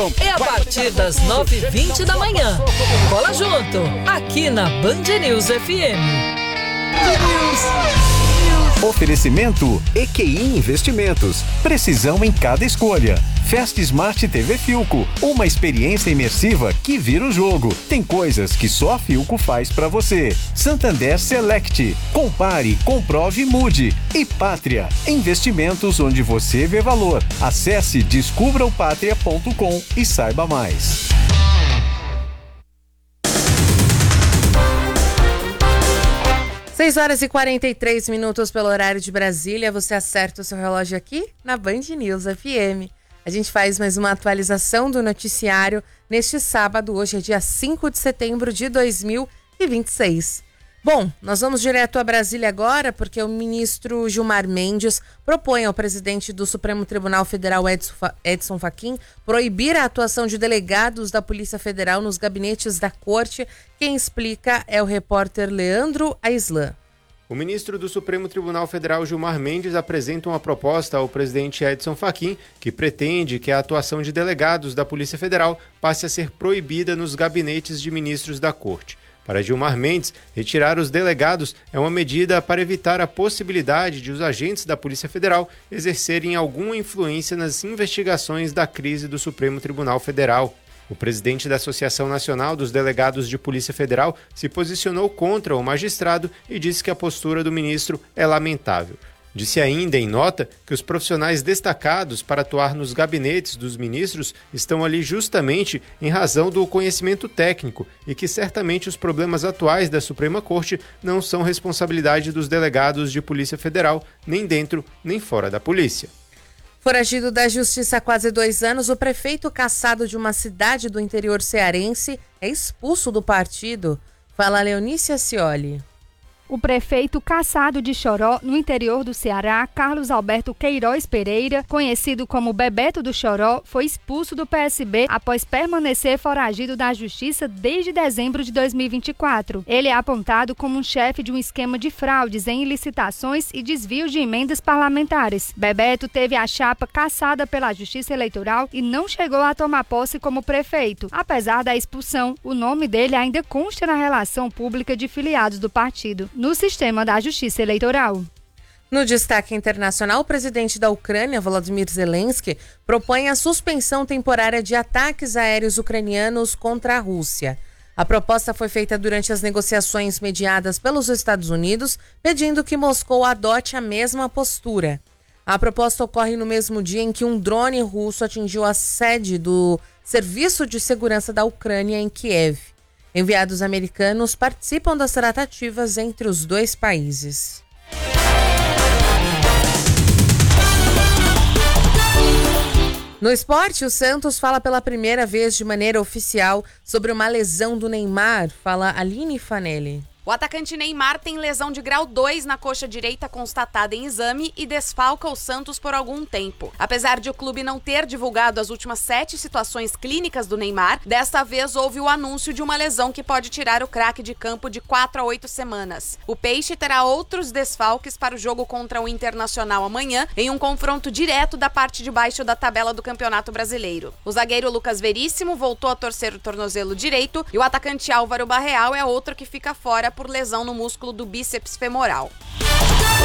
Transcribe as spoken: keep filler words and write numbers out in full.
É a partir das nove e vinte da manhã. Cola junto, aqui na Band News F M. Oferecimento E Q I Investimentos. Precisão em cada escolha. Fast Smart T V Filco. Uma experiência imersiva que vira o jogo. Tem coisas que só a Filco faz pra você. Santander Select. Compare, comprove e mude. E Pátria. Investimentos onde você vê valor. Acesse descubra o pátria ponto com e saiba mais. seis horas e quarenta e três minutos pelo horário de Brasília. Você acerta o seu relógio aqui na Band News F M. A gente faz mais uma atualização do noticiário neste sábado. Hoje é dia cinco de setembro de dois mil e vinte e seis. Bom, nós vamos direto a Brasília agora porque o ministro Gilmar Mendes propõe ao presidente do Supremo Tribunal Federal, Edson, Edson Fachin, proibir a atuação de delegados da Polícia Federal nos gabinetes da Corte. Quem explica é o repórter Leandro Aislan. O ministro do Supremo Tribunal Federal, Gilmar Mendes, apresenta uma proposta ao presidente Edson Fachin que pretende que a atuação de delegados da Polícia Federal passe a ser proibida nos gabinetes de ministros da Corte. Para Gilmar Mendes, retirar os delegados é uma medida para evitar a possibilidade de os agentes da Polícia Federal exercerem alguma influência nas investigações da crise do Supremo Tribunal Federal. O presidente da Associação Nacional dos Delegados de Polícia Federal se posicionou contra o magistrado e disse que a postura do ministro é lamentável. Disse ainda em nota que os profissionais destacados para atuar nos gabinetes dos ministros estão ali justamente em razão do conhecimento técnico e que certamente os problemas atuais da Suprema Corte não são responsabilidade dos delegados de Polícia Federal, nem dentro nem fora da polícia. Foragido da Justiça há quase dois anos, o prefeito cassado de uma cidade do interior cearense é expulso do partido. Fala Leonícia Scioli. O prefeito cassado de Choró, no interior do Ceará, Carlos Alberto Queiroz Pereira, conhecido como Bebeto do Choró, foi expulso do P S B após permanecer foragido da Justiça desde dezembro de dois mil e vinte e quatro. Ele é apontado como um chefe de um esquema de fraudes em licitações e desvios de emendas parlamentares. Bebeto teve a chapa cassada pela Justiça Eleitoral e não chegou a tomar posse como prefeito. Apesar da expulsão, o nome dele ainda consta na relação pública de filiados do partido no sistema da Justiça Eleitoral. No destaque internacional, o presidente da Ucrânia, Volodymyr Zelensky, propõe a suspensão temporária de ataques aéreos ucranianos contra a Rússia. A proposta foi feita durante as negociações mediadas pelos Estados Unidos, pedindo que Moscou adote a mesma postura. A proposta ocorre no mesmo dia em que um drone russo atingiu a sede do Serviço de Segurança da Ucrânia em Kiev. Enviados americanos participam das tratativas entre os dois países. No esporte, o Santos fala pela primeira vez de maneira oficial sobre uma lesão do Neymar. Fala Aline Fanelli. O atacante Neymar tem lesão de grau dois na coxa direita constatada em exame e desfalca o Santos por algum tempo. Apesar de o clube não ter divulgado as últimas sete situações clínicas do Neymar, desta vez houve o anúncio de uma lesão que pode tirar o craque de campo de quatro a oito semanas. O Peixe terá outros desfalques para o jogo contra o Internacional amanhã, em um confronto direto da parte de baixo da tabela do Campeonato Brasileiro. O zagueiro Lucas Veríssimo voltou a torcer o tornozelo direito e o atacante Álvaro Barreal é outro que fica fora por lesão no músculo do bíceps femoral.